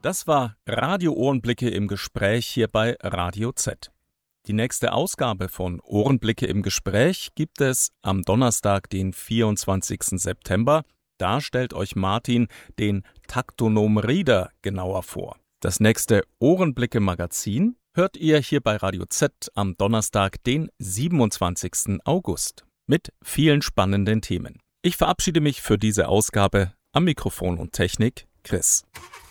Das war Radio Ohrenblicke im Gespräch hier bei Radio Z. Die nächste Ausgabe von Ohrenblicke im Gespräch gibt es am Donnerstag, den 24. September. Da stellt euch Martin den Taktonom Reader genauer vor. Das nächste Ohrenblicke-Magazin hört ihr hier bei Radio Z am Donnerstag, den 27. August. Mit vielen spannenden Themen. Ich verabschiede mich für diese Ausgabe. Am Mikrofon und Technik Chris.